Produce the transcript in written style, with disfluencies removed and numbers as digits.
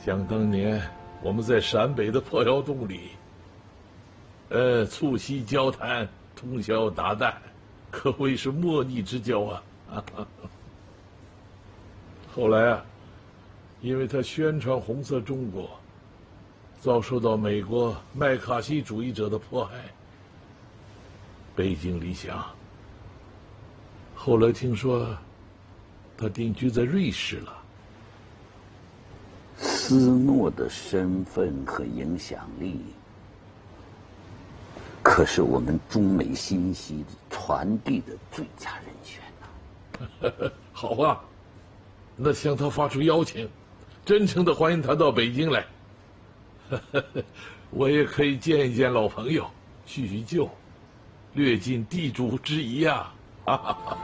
想当年我们在陕北的破窑洞里，促膝交谈，通宵达旦，可谓是莫逆之交啊！后来啊，因为他宣传红色中国，遭受到美国麦卡锡主义者的迫害，背井离乡。后来听说，他定居在瑞士了。 斯诺的身份和影响力，可是我们中美信息传递的最佳人选呐！ 好啊，那向他发出邀请，真诚的欢迎他到北京来。我也可以见一见老朋友，叙叙旧，略尽地主之谊啊！